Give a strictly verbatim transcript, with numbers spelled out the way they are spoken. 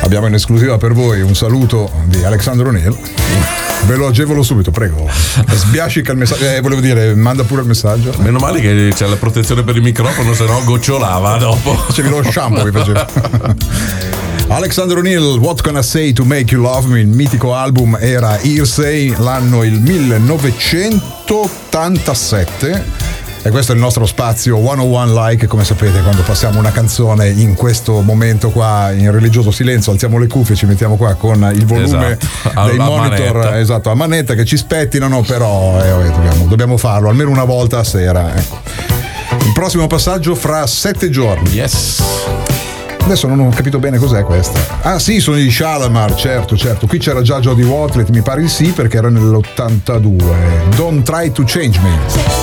Abbiamo in esclusiva per voi un saluto di Alexander O'Neal. Ve lo agevolo subito, prego. Sbiascica il messaggio, eh, volevo dire, manda pure il messaggio. Meno male che c'è la protezione per il microfono, se no gocciolava dopo. Facevi lo shampoo che facevi. Alexander O'Neal, What Can I Say to Make You Love Me? Il mitico album era Hearsay, l'anno il millenovecentottantasette. E questo è il nostro spazio centouno Like. Come sapete, quando passiamo una canzone in questo momento qua in religioso silenzio, alziamo le cuffie, ci mettiamo qua con il volume, esatto, dei monitor manetta. Esatto, a manetta, che ci spettinano, però eh, dobbiamo, dobbiamo farlo almeno una volta a sera, ecco. Il prossimo passaggio fra sette giorni. Yes. Adesso non ho capito bene cos'è questa. Ah sì, sono di Shalamar, certo, certo. Qui c'era già Jodie Watley, mi pare il sì, perché era nell'ottantadue. Don't Try to Change Me.